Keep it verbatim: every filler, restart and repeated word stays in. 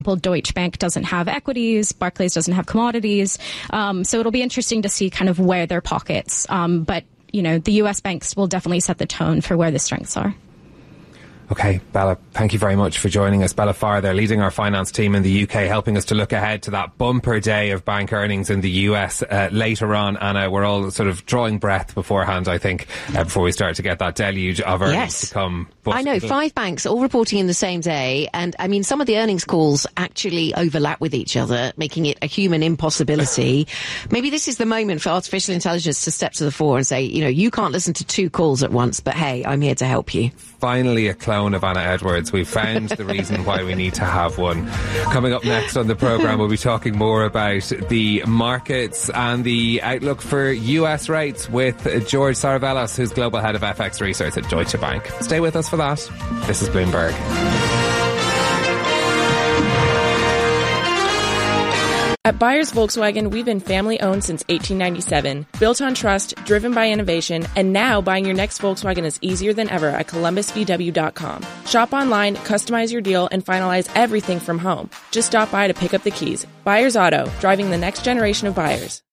Deutsche Bank doesn't have equities, Barclays doesn't have commodities. Um, so it'll be interesting to see kind of where their pockets. Um, but, you know, the U S banks will definitely set the tone for where the strengths are. Okay, Bella, thank you very much for joining us. Bella Farr there, leading our finance team in the U K, helping us to look ahead to that bumper day of bank earnings in the U S uh, later on. Anna, we're all sort of drawing breath beforehand, I think, uh, before we start to get that deluge of earnings yes. to come. But I know, five banks all reporting in the same day. And I mean, some of the earnings calls actually overlap with each other, making it a human impossibility. Maybe this is the moment for artificial intelligence to step to the fore and say, you know, you can't listen to two calls at once, but hey, I'm here to help you. Finally, a clone of Anna Edwards. We've found the reason why we need to have one. Coming up next on the programme, we'll be talking more about the markets and the outlook for U S rates with George Saravelas, who's Global Head of F X Research at Deutsche Bank. Stay with us for that. This is Bloomberg. At Buyers Volkswagen, we've been family-owned since eighteen ninety-seven, built on trust, driven by innovation, and now buying your next Volkswagen is easier than ever at columbus v w dot com. Shop online, customize your deal, and finalize everything from home. Just stop by to pick up the keys. Buyers Auto, driving the next generation of buyers.